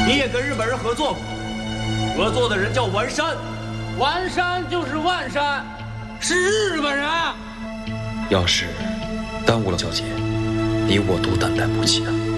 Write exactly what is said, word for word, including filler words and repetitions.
你也跟日本人合作过，合作的人叫丸山， 丸山就是万山，是日本人。 要是耽误了交接，你我都担待不起啊。